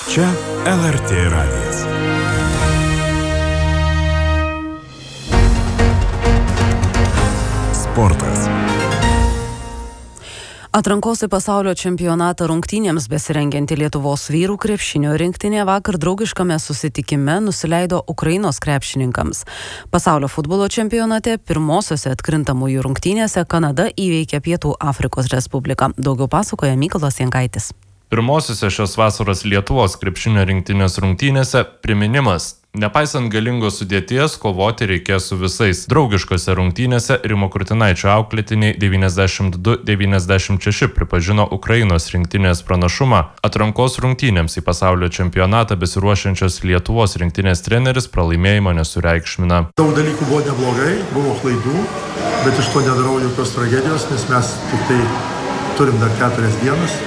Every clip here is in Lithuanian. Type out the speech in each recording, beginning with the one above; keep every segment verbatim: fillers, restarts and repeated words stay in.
Čia L R T radijas. Sportas. Atrankos į pasaulio čempionatą rungtynėms besirengianti Lietuvos vyrų krepšinio rinktinė vakar draugiškame susitikime nusileido Ukrainos krepšininkams. Pasaulio futbolo čempionate pirmosiose atkrintamųjų rungtynėse Kanada įveikė Pietų Afrikos Respubliką. Daugiau pasakoja Mykolas Jankaitis. Pirmosiose šios vasaros Lietuvos krepšinio rinktinės rungtynėse priminimas. Nepaisant galingos sudėties, kovoti reikės su visais. Draugiškose rungtynėse Rimo Kurtinaičio auklėtiniai devyniasdešimt du devyniasdešimt šeši pripažino Ukrainos rinktinės pranašumą. Atrankos rungtynėms į pasaulio čempionatą besiruošiančios Lietuvos rinktinės treneris pralaimėjimo nesureikšmina. Daug dalykų buvo neblogai, buvo klaidų, bet iš to nedarau jokios tragedijos, nes mes tik tai turim dar keturias dienas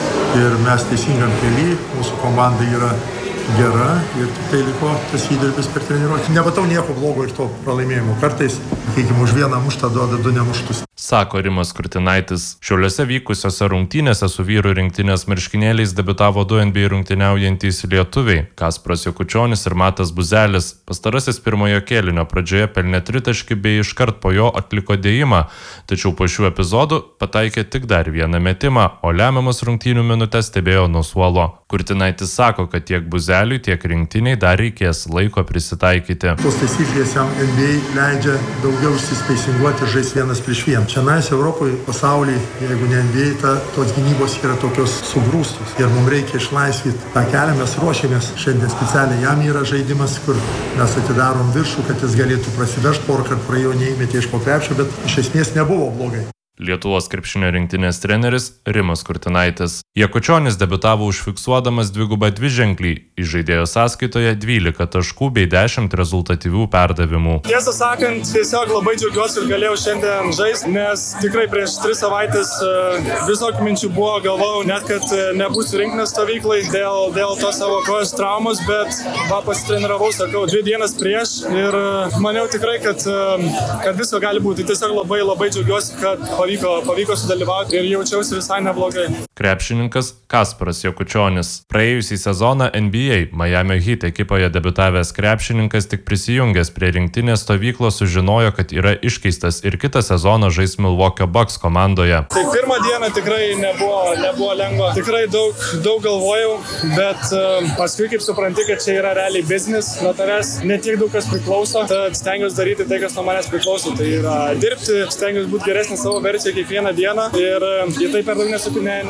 ir mes teisingam kely, mūsų komanda yra gera ir tik tai liko tas įdirbis per treniruotę. Nematau nieko blogo ir to pralaimėjimo. Kartais, sakykime, už vieną muštą duoda du nemuštus. Sako Rimas Kurtinaitis. Šiauliuose vykusiose rungtynėse su vyrų rinktinės marškinėliais debiutavo du N B A rungtyniaujantys lietuviai – Kasparas Jakučionis ir Matas Buzelis. Pastarasis pirmojo kėlinio pradžioje pelnė tritaškį bei iškart po jo atliko dėjimą, tačiau po šių epizodų pataikė tik dar vieną metimą, o lemiamas rungtynių minutes stebėjo nuo suolo. Kurtinaitis sako, kad tiek Buzeliui, tiek rinktiniai dar reikės laiko prisitaikyti. Tos taisyklės jam N B A leidžia daugiau įsispeisinguoti ir žaisti vienas prieš vieną. Šiandien Europoje, pasaulyje, jeigu ne N B A, ta, tos gynybos yra tokios sugrūstos. Ir mums reikia išlaisvyti tą kelią, mes ruošiamės. Šiandien specialiai jam yra žaidimas, kur mes atidarom viršų, kad jis galėtų prasivežti porą kartų praėjo neįmetė iš po krepšio, bet iš esmės nebuvo blogai. Lietuvos krepšinio rinktinės treneris Rimas Kurtinaitis. Jakučionis debiutavo užfiksuodamas dvigubą dviženklį, iš žaidėjo sąskaitoje dvylika taškų bei dešimt rezultatyvių perdavimų. Tiesą sakant, tiesiog labai džiaugiuosi ir galėjau šiandien žaisti, nes tikrai prieš tris savaitės visokių minčių buvo, galvojau net, kad nebūsiu rinktinės stovyklai dėl, dėl to savo kojos traumos, bet va, pasitreniravau, sakau, dvi dienas prieš ir maniau tikrai, kad, kad visko gali būti. Tiesiog labai labai džiaugiuosi, kad Pavyko, pavyko sudalyvauti ir jaučiausi visai neblogai. Krepšininkas Kasparas Jakučionis. Praėjusį sezoną N B A Miami Heat ekipoje debiutavęs krepšininkas tik prisijungęs prie rinktinės stovyklos sužinojo, kad yra iškeistas ir kitą sezoną žais Milwaukee Bucks komandoje. Tai pirmą dieną tikrai nebuvo, nebuvo lengva. Tikrai daug, daug galvojau, bet uh, paskui kaip supranti, kad čia yra realiai biznis, nuo tavęs netiek daug kas priklauso, tad stengiuosi daryti tai, kas nuo manęs priklauso. Tai yra dirbti, stengiuosi būti geresnis savo versiją kiekvieną dieną ir į tai per daug nesukreipt ne,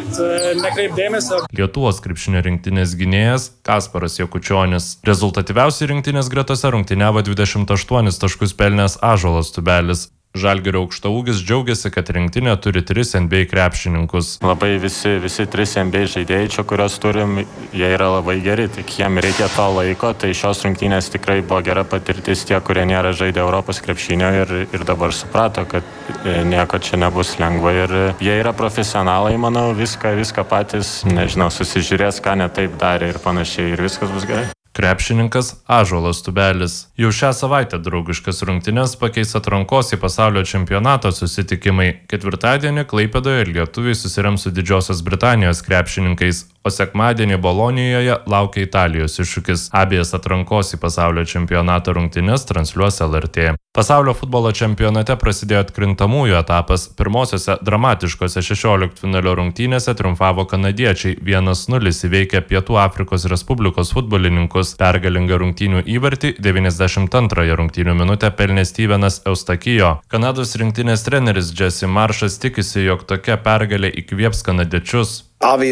ne nekreipt dėmesio. Lietuvos krepšinio rinktinės gynėjas Kasparas Jakučionis. Rezultatyviausiai rinktinės gretose rungtyniavo dvidešimt aštuonis taškus pelnęs Ąžuolas Tubelis. Žalgirio aukštaūgis džiaugiasi, kad rinktinė turi tris N B A krepšininkus. Labai visi, visi tris N B A žaidėjai, čia kurios turim, jie yra labai geri, tik jiem reikia to laiko, tai šios rungtynės tikrai buvo gera patirtis tie, kurie nėra žaidę Europos krepšinio ir, ir dabar suprato, kad nieko čia nebus lengva ir jie yra profesionalai, manau, viską, viską patys, nežinau, susižiūrės, ką ne taip darė ir panašiai ir viskas bus gerai. Krepšininkas Ąžuolas Tubelis. Jau šią savaitę draugiškas rungtynes pakeis atrankos į pasaulio čempionato susitikimai. Ketvirtadienį Klaipėdoje lietuviai susirems su Didžiosios Britanijos krepšininkais, o sekmadienį Bolonijoje laukia Italijos iššūkis. Abiejas atrankos į pasaulio čempionato rungtynes transliuos L R T. Pasaulio futbolo čempionate prasidėjo atkrintamųjų etapas. Pirmosiose dramatiškose šešioliktfinalio rungtynėse triumfavo kanadiečiai. vienas nulis įveikė Pietų Afrikos Respublikos futbolininkus. Pergalingą rungtynių įvartį devyniasdešimt antrąją rungtynių minutę pelnė Stevenas Eustakijo. Kanados rinktinės treneris Jesse Marshas tikisi, jog tokia pergalė įkvėps kanadiečius.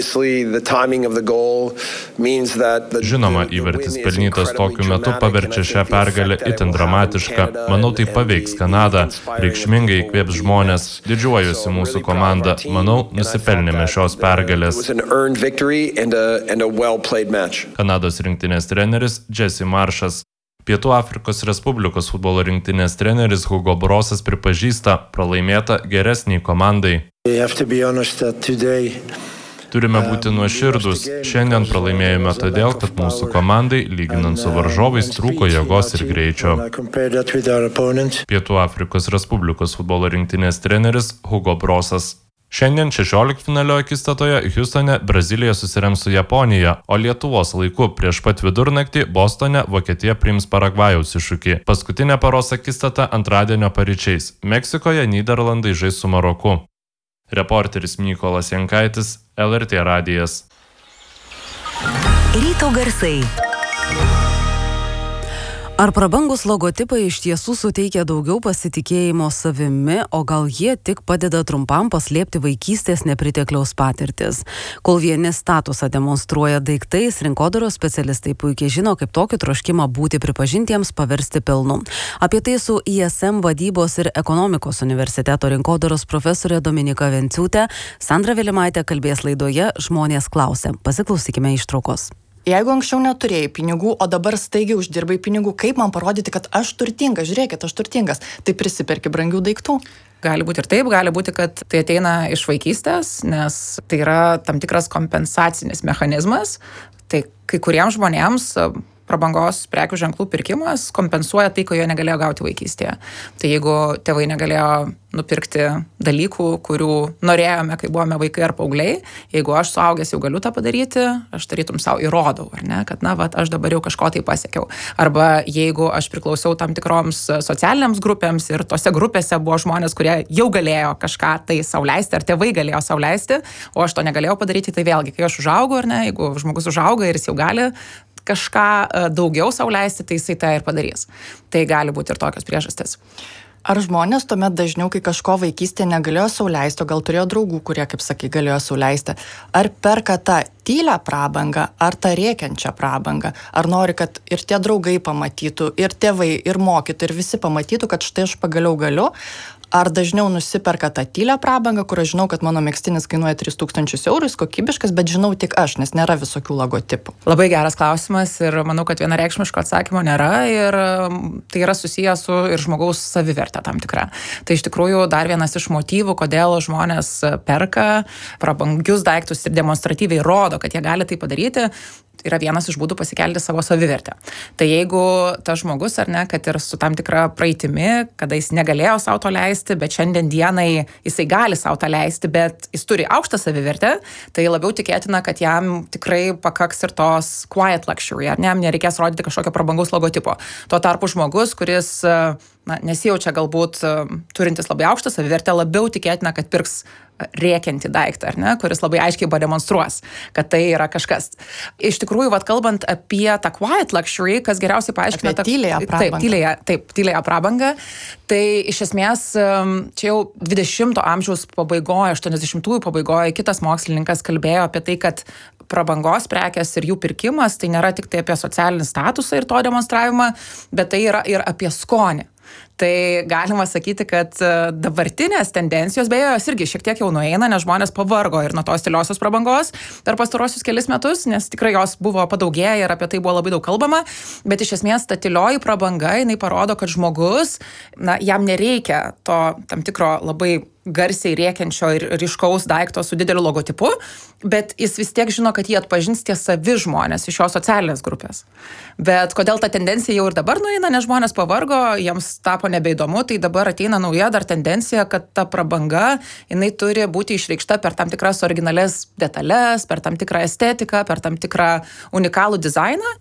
Žinoma, įvartis pelnytas tokiu metu paverčia šią pergalę itin dramatišką. Manau, tai paveiks Kanadą, reikšmingai įkvėps žmonės. Didžiuojuosi mūsų komanda. Manau, nusipelnėme šios pergalės. Kanados rinktinės treneris Jesse Marshas. Pietų Afrikos Respublikos futbolo rinktinės treneris Hugo Brosas pripažįsta, pralaimėta geresniai komandai. Turime būti nuoširdūs. Šiandien pralaimėjome todėl, kad mūsų komandai, lyginant su varžovais, trūko jėgos ir greičio. Pietų Afrikos Respublikos futbolo rinktinės treneris Hugo Brosas. Šiandien šešioliktfinalio akistatoje Hjustone Brazilija susirems su Japonija, o Lietuvos laiku prieš pat vidurnaktį Bostone Vokietija priims Paragvajaus iššūkį. Paskutinė paros akistata antradienio paryčiais. Meksikoje Nyderlandai žais su Maroku. Reporteris Mykolas Jankaitis, L R T radijas. Ryto garsai. Ar prabangus logotipai iš tiesų suteikia daugiau pasitikėjimo savimi, o gal jie tik padeda trumpam paslėpti vaikystės nepritekliaus patirtis? Kol vieni statusą demonstruoja daiktais, rinkodaros specialistai puikiai žino, kaip tokį troškimą būti pripažintiems paversti pelnu. Apie tai su I S M vadybos ir ekonomikos universiteto rinkodaros profesorė Dominika Venciūtė Sandra Vilimaitė kalbės laidoje Žmonės klausia. Pasiklausykime ištraukos. Jeigu anksčiau neturėjai pinigų, o dabar staigiai uždirbai pinigų, kaip man parodyti, kad aš turtingas, žiūrėkit, aš turtingas, tai prisiperki brangių daiktų? Gali būti ir taip, gali būti, kad tai ateina iš vaikystės, nes tai yra tam tikras kompensacinis mechanizmas. Tai kai kuriems žmonėms prabangos prekių ženklų pirkimas kompensuoja tai, ko jie negalėjo gauti vaikystėje. Tai jeigu tėvai negalėjo nupirkti dalykų, kurių norėjome, kai buvome vaikai ar paaugliai, jeigu aš suaugęs jau galiu tą padaryti, aš tarytum savo įrodau, ar ne, kad na, vat, aš dabar jau kažko tai pasiekiau. Arba jeigu aš priklausiau tam tikroms socialiniams grupėms ir tose grupėse buvo žmonės, kurie jau galėjo kažką tai sau leisti, ar tėvai galėjo sau leisti, o aš to negalėjau padaryti, tai vėlgi, kai aš užaugau, ar ne, jeigu žmogus užauga ir jis jau gali kažką daugiau sau leisti, tai jisai tą ir padarys. Tai gali būti ir tokios priežastys. Ar žmonės tuomet dažniau, kai kažko vaikystėje negalėjo sau leisti, o gal turėjo draugų, kurie, kaip sakai, galėjo sau leisti, ar perka tą tylią prabangą, ar tą rėkiančią prabangą, ar nori, kad ir tie draugai pamatytų, ir tėvai, ir mokytojai, ir visi pamatytų, kad štai aš pagaliau galiu, ar dažniau nusiperka tą tylią prabangą, kur aš žinau, kad mano megztinis kainuoja tris tūkstančius eurų, jis kokybiškas, bet žinau tik aš, nes nėra visokių logotipų. Labai geras klausimas ir manau, kad vienareikšmiško atsakymo nėra ir tai yra susijęs su ir žmogaus savivertė tam tikra. Tai iš tikrųjų dar vienas iš motyvų, kodėl žmonės perka prabangius daiktus ir demonstratyviai rodo, kad jie gali tai padaryti, yra vienas iš būdų pasikelti savo savivertę. Tai jeigu tas žmogus, ar ne, kad ir su tam tikra praeitimi, kada jis negalėjo savo to leisti, bet šiandien dienai jisai gali savo tą leisti, bet jis turi aukštą savivertę, tai labiau tikėtina, kad jam tikrai pakaks ir tos quiet luxury, ar ne, jam nereikės rodyti kažkokio prabangaus logotipo. Tuo tarpu žmogus, kuris na, nesijaučia galbūt turintis labai aukštą savivertę, labiau tikėtina, kad pirks rėkiantį daiktą, ar ne, kuris labai aiškiai pademonstruos, kad tai yra kažkas. Iš tikrųjų, vat, kalbant apie tą quiet luxury, kas geriausiai paaiškina tą tylėją prabangą. Taip, tylėją, taip, tylėją prabangą. Tai iš esmės čia jau dvidešimto amžiaus pabaigoje, aštuoniasdešimtųjų pabaigoje kitas mokslininkas kalbėjo apie tai, kad prabangos prekės ir jų pirkimas tai nėra tik tai apie socialinį statusą ir to demonstravimą, bet tai yra ir apie skonį. Tai galima sakyti, kad dabartinės tendencijos, beje, jos irgi šiek tiek jau nueina, nes žmonės pavargo ir nuo tos tyliosios prabangos per pastarosius kelis metus, nes tikrai jos buvo padaugėję ir apie tai buvo labai daug kalbama, bet iš esmės ta tylioji prabanga, jinai parodo, kad žmogus, na, jam nereikia to tam tikro labai garsiai rėkiančio ir ryškaus daikto su dideliu logotipu, bet jis vis tiek žino, kad jį atpažins tie savi žmonės iš jo socialinės grupės. Bet kodėl ta tendencija jau ir dabar nueina, nes žmonės pavargo, jiems tapo nebeįdomu, tai dabar ateina nauja dar tendencija, kad ta prabanga, jinai turi būti išreikšta per tam tikras originales detalės, per tam tikrą estetiką, per tam tikrą unikalų dizainą.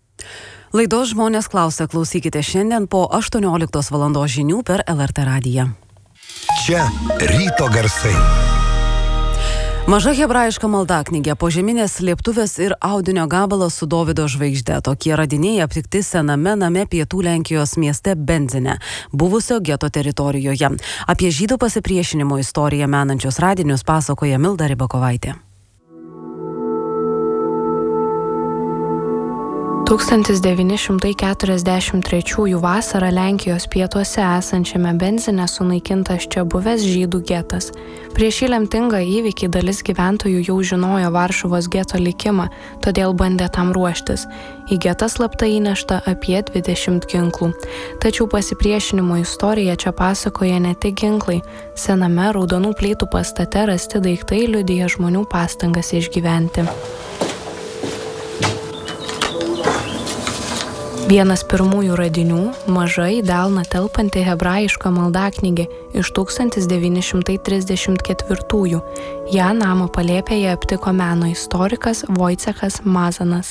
Laidos Žmonės klausia, klausykite šiandien po aštuonioliktos valandos žinių per L R T radiją. Čia ryto garsai. Maža hebrajiška maldaknygė, požeminės slėptuvės ir audinio gabalas su Dovydo žvaigžde. Tokie radiniai aptikti sename name pietų Lenkijos mieste Benzine, buvusio geto teritorijoje. Apie žydų pasipriešinimo istoriją menančius radinius pasakoja Milda Ribakovaitė. tūkstantis devyni šimtai keturiasdešimt trečiųjų vasarą Lenkijos pietuose esančiame Benzine sunaikintas čia buvęs žydų getas. Prieš šį lemtingą įvykį dalis gyventojų jau žinojo Varšuvos geto likimą, todėl bandė tam ruoštis. Į getą slapta įnešta apie dvidešimt ginklų. Tačiau pasipriešinimo istorija čia pasakoja ne tik ginklai. Sename raudonų plytų pastate rasti daiktai liudija žmonių pastangas išgyventi. Vienas pirmųjų radinių – maža į delną telpanti hebrajiška maldaknygė iš tūkstantis devyni šimtai trisdešimt ketvirtųjų. Ją namo palėpėje aptiko meno istorikas Wojciechas Mazanas.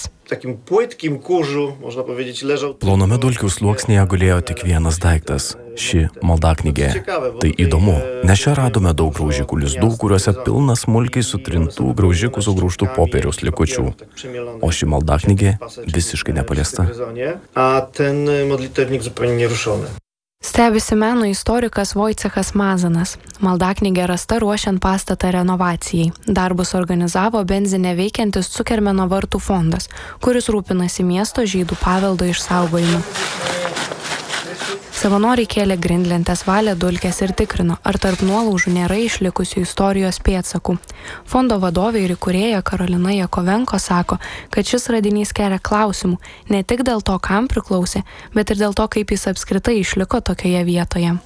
Ploname dulkių sluoksnėje gulėjo tik vienas daiktas – ši maldaknygė. Tai įdomu, nes čia radome daug graužikų lizdų, kuriuose pilna smulkiai sutrintų graužikų sugraužtų popieriaus likučių. O ši maldaknygė visiškai nepaliesta. Stebisi meno istorikas Wojciechas Mazanas. Maldaknygė rasta ruošiant pastatą renovacijai. Darbus organizavo Benzine veikiantis Cukermeno vartų fondas, kuris rūpinasi miesto žydų paveldo išsaugojimu. Savanoriai kėlė grindlentes, valė dulkes ir tikrino, ar tarp nuolaužų nėra išlikusių istorijos pėdsakų. Fondo vadovė ir įkūrėja Karolina Jakovenko sako, kad šis radinys kelia klausimų ne tik dėl to, kam priklausė, bet ir dėl to, kaip jis apskritai išliko tokioje vietoje.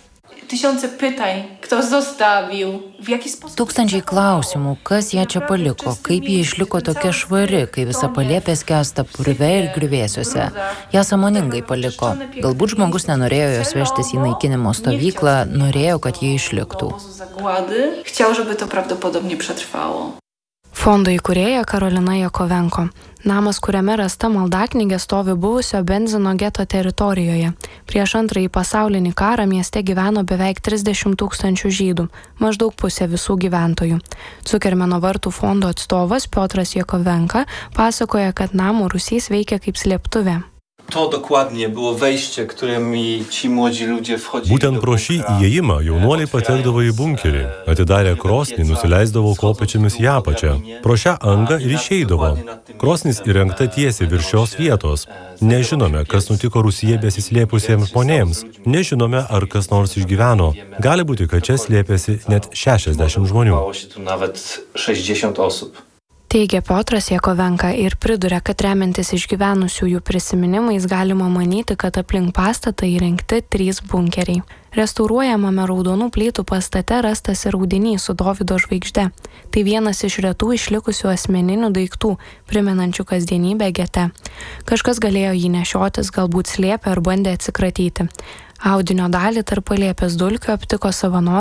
Tūkstančiai klausimų, kas ją čia paliko, kaip ji išliko tokia švari, kai visa palėpė skęsta purve ir griuvėsiuose. Ją sąmoningai paliko. Galbūt žmogus nenorėjo jos vežtis į naikinimo stovyklą, norėjo, kad ji išliktų. Fondo įkūrėja Karolina Jakovenko. Namas, kuriame rasta maldaknygė, stovi buvusio Benzino geto teritorijoje. Prieš antrąjį pasaulinį karą mieste gyveno beveik trisdešimt tūkstančių žydų, maždaug pusė visų gyventojų. Cukermeno vartų fondo atstovas Piotras Jakovenka pasakoja, kad namo rūsys veikia kaip slėptuvė. Būtent pro šį įėjimą jaunuoliai patekdavo į bunkerį, atidarė krosnį, nusileisdavo kopėčiomis į apačią. Pro šią angą ir išeidavo. Krosnis įrengta tiesiai virš šios vietos. Nežinome, kas nutiko Rūsyje besislėpusiems žmonėms. Nežinome, ar kas nors išgyveno. Gali būti, kad čia slėpėsi net šešiasdešimt žmonių. Teigia Piotras Jakovenka ir priduria, kad remiantis išgyvenusiųjų prisiminimais galima manyti, kad aplink pastatą įrengti trys bunkeriai. Restauruojamame raudonų plytų pastate rastas ir audinys su Dovydo žvaigžde. Tai vienas iš retų išlikusių asmeninių daiktų, primenančių kasdienybę gete. Kažkas galėjo jį nešiotis, galbūt slėpė ar bandė atsikratyti. Audinio dalį tarp palėpės dulkių aptiko savanoriai